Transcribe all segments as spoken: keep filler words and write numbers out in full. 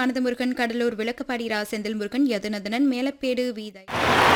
ஆனந்த முருகன், கடலூர் விளக்கப்பாடி ரா செந்தில் முருகன், யதுநந்தனன், மேலப்பேடு வீதை.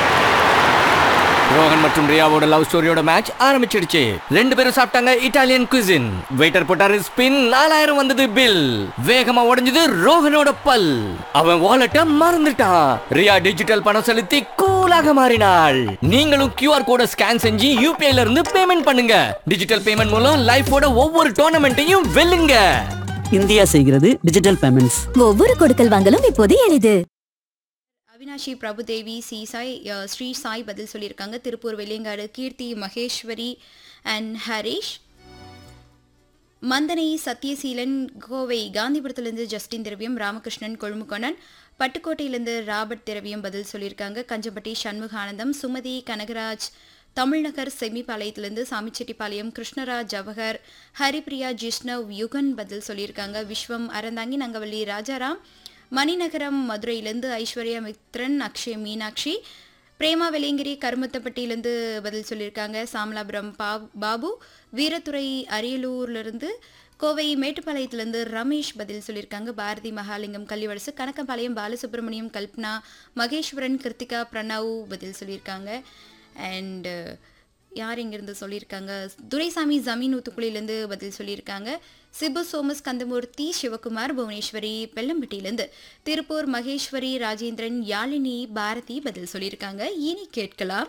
ரோஹன் மற்றும் ரியாவோட love ஸ்டோரியோட match ஆரம்பிச்சிடுச்சு. ரெண்டு பேரும் சாப்பிட்டாங்க இட்டாலியன் குசின். வெயிட்டர் போட்டாரு ஸ்பின், நாலாயிரம் வந்தது பில். வேகமா உடைஞ்சது ரோஹனோட பல். அவன் வாலெட்ட மறந்துட்டான். ரியா டிஜிட்டல் பணம் செலுத்தி கூலாக மாறினாள். நீங்களும் கியூஆர் கோட ஸ்கேன் செஞ்சு யூபிஐல இருந்து பேமெண்ட் பண்ணுங்க. டிஜிட்டல் பேமெண்ட் மூலம் லைஃபோட ஒவ்வொரு டோர்னமெண்ட்டையும் வெல்லுங்க. இந்தியா செய்கிறது டிஜிட்டல் பேமெண்ட்ஸ். ஒவ்வொரு கொடுக்கல் வாங்கலும் இப்போது எளிது. அவினாஷி பிரபுதேவி, சி சாய், ஸ்ரீ சாய் பதில் சொல்லியிருக்காங்க. திருப்பூர் வெள்ளியங்காடு கீர்த்தி, மகேஸ்வரி அண்ட் ஹரிஷ். மந்தனை சத்யசீலன், கோவை காந்திபுரத்திலிருந்து ஜஸ்டின் திரவியம், ராமகிருஷ்ணன் கொழுமுகொணன், பட்டுக்கோட்டையிலிருந்து ராபர்ட் திரவியம் பதில் சொல்லியிருக்காங்க. கஞ்சப்பட்டி சண்முகானந்தம், சுமதி கனகராஜ், தமிழ்நகர் செமிபாளையத்திலிருந்து சாமிச்செட்டிப்பாளையம், கிருஷ்ணராஜ் ஜவஹர், ஹரிப்ரியா ஜிஷ்ணவ் யுகன் பதில் சொல்லியிருக்காங்க. விஸ்வம் அறந்தாங்கி, நங்கவள்ளி ராஜாராம், மணிநகரம் மதுரையிலேருந்து ஐஸ்வர்யா மித்ரன், அக்ஷய் மீனாட்சி, பிரேமா வெலியங்கிரி கருமத்தப்பட்டியிலேருந்து பதில் சொல்லியிருக்காங்க. சாமலாபுரம் பா பாபு, வீரத்துறை அரியலூர்லேருந்து, கோவை மேட்டுப்பாளையத்திலேருந்து ரமேஷ் பதில் சொல்லியிருக்காங்க. பாரதி மகாலிங்கம் கள்ளிவலசு, கணக்கம்பாளையம் பாலசுப்ரமணியம், கல்பனா, மகேஸ்வரன், கிருத்திகா, பிரணவ் பதில் சொல்லியிருக்காங்க. அண்டு யார் இங்கிருந்து சொல்லியிருக்காங்க? துரைசாமி ஜமீன் ஊத்துக்குழியிலேருந்து பதில் சொல்லியிருக்காங்க. சிபு சோமஸ், கந்தமூர்த்தி, சிவகுமார், புவனேஸ்வரி பெல்லம்பட்டியிலேருந்து, திருப்பூர் மகேஸ்வரி, ராஜேந்திரன், யாழினி, பாரதி பதில் சொல்லியிருக்காங்க. இனி கேட்கலாம்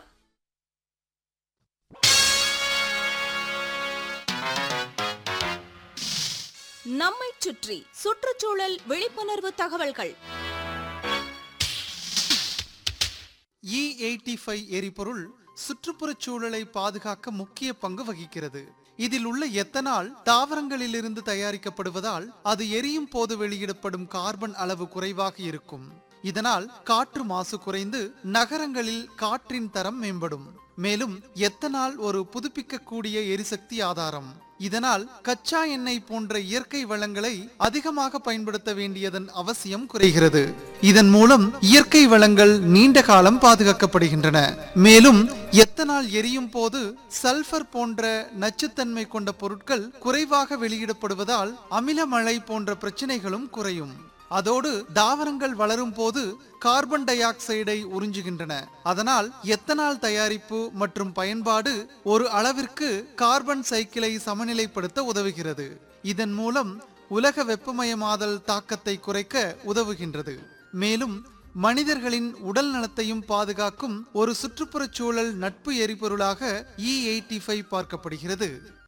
நம்மை சுற்றி சுற்றுச்சூழல் விழிப்புணர்வு தகவல்கள். இ எண்பத்தி ஐந்து எரிபொருள் சுற்றுப்புறச் சூழலை பாதுகாக்க முக்கிய பங்கு வகிக்கிறது. இதில் உள்ள எத்தனால் தாவரங்களிலிருந்து தயாரிக்கப்படுவதால் அது எரியும் போது வெளியிடப்படும் கார்பன் அளவு குறைவாக இருக்கும். இதனால் காற்று மாசு குறைந்து நகரங்களில் காற்றின் தரம் மேம்படும். மேலும் எத்தனால் ஒரு புதுப்பிக்கக்கூடிய எரிசக்தி ஆதாரம். இதனால் கச்சா எண்ணெய் போன்ற இயற்கை வளங்களை அதிகமாக பயன்படுத்த வேண்டியதன் அவசியம் குறைகிறது. இதன் மூலம் இயற்கை வளங்கள் நீண்ட காலம் பாதுகாக்கப்படுகின்றன. மேலும் எத்தனால் எரியும் போது சல்பர் போன்ற நச்சுத்தன்மை கொண்ட பொருட்கள் குறைவாக வெளியிடப்படுவதால் அமில மழை போன்ற பிரச்சனைகளும் குறையும். அதோடு தாவரங்கள் வளரும் போது கார்பன் டை ஆக்சைடை உறிஞ்சுகின்றன. அதனால் எத்தனால் தயாரிப்பு மற்றும் பயன்பாடு ஒரு அளவிற்கு கார்பன் சைக்கிளை சமநிலைப்படுத்த உதவுகிறது. இதன் மூலம் உலக வெப்பமயமாதல் தாக்கத்தை குறைக்க உதவுகின்றது. மேலும் மனிதர்களின் உடல் நலத்தையும் பாதுகாக்கும் ஒரு சுற்றுப்புறச் சூழல் நட்பு எரிபொருளாக இ எண்பத்தி ஐந்து பார்க்கப்படுகிறது.